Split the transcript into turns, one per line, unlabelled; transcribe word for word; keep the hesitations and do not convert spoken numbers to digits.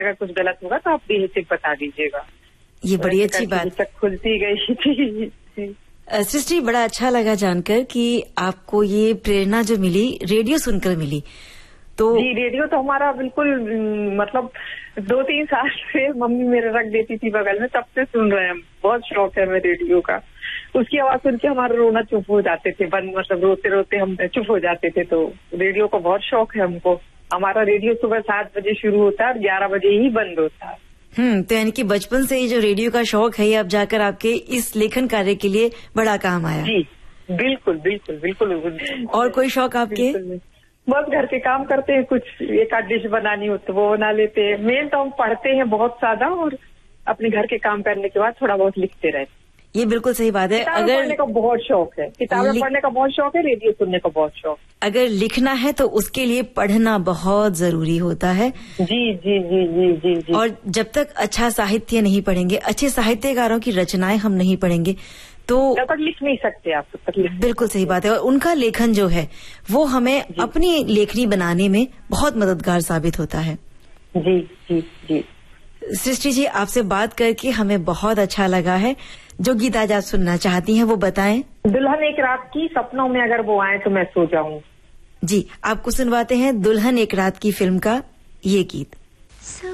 अगर कुछ गलत होगा तो आप बेहिचक बता दीजिएगा।
ये बड़ी अच्छी बात
तक खुलती गई थी।
सृष्टि, बड़ा अच्छा लगा जानकर कि आपको ये प्रेरणा जो मिली रेडियो सुनकर मिली। तो
जी, रेडियो तो हमारा बिल्कुल मतलब दो तीन साल से मम्मी मेरे रख देती थी बगल में, तब से सुन रहे हैं। बहुत शौक है हमें रेडियो का। उसकी आवाज सुन के हमारा रोना चुप हो जाते थे, बंद मतलब रोते रोते हम चुप हो जाते थे। तो रेडियो का बहुत शौक है हमको। हमारा रेडियो सुबह सात बजे शुरू होता है और ग्यारह बजे ही बंद होता है।
हम्म तो यानी कि बचपन से ही जो रेडियो का शौक है ये अब जाकर आपके इस लेखन कार्य के लिए बड़ा काम आया।
जी बिल्कुल बिल्कुल बिल्कुल।
और कोई शौक आपके?
बस घर के काम करते हैं, कुछ एक आध डिश बनानी हो तो वो बना लेते हैं। मेन तो हम पढ़ते हैं बहुत ज्यादा और अपने घर के काम करने के बाद थोड़ा बहुत लिखते रहते।
ये बिल्कुल सही बात है।
अगर पढ़ने का बहुत शौक है, किताबें पढ़ने का बहुत शौक है, रेडियो सुनने का बहुत शौक।
अगर लिखना है तो उसके लिए पढ़ना बहुत जरूरी होता है।
जी जी जी जी जी जी।
और जब तक अच्छा साहित्य नहीं पढ़ेंगे, अच्छे साहित्यकारों की रचनाएं हम नहीं पढ़ेंगे तो
जब तक लिख नहीं सकते आप, तब तक लिख।
बिल्कुल सही बात है। और उनका लेखन जो है वो हमें अपनी लेखनी बनाने में बहुत मददगार साबित होता है।
जी जी जी।
सृष्टि जी, आपसे बात करके हमें बहुत अच्छा लगा है। जो गीत आज आप सुनना चाहती हैं वो बताएं।
दुल्हन एक रात की, सपनों में अगर वो आए तो मैं सो जाऊं।
जी, आपको सुनवाते हैं दुल्हन एक रात की फिल्म का ये गीत।